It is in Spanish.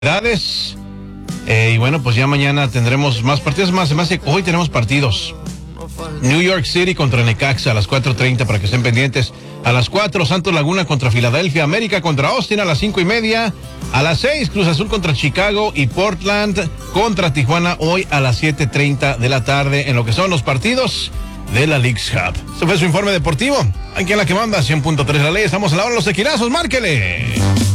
Y bueno, pues ya mañana tendremos más partidos. Más, hoy tenemos partidos. New York City contra Necaxa a las 4:30 para que estén pendientes. A las 4, Santos Laguna contra Filadelfia, América contra Austin a las 5:30. A las 6, Cruz Azul contra Chicago y Portland contra Tijuana hoy a las 7:30 de la tarde en lo que son los partidos de la Leagues Cup. Este fue su informe deportivo. Aquí en la que manda 100.3 la ley. Estamos a la hora de los tequilazos. ¡Márquele!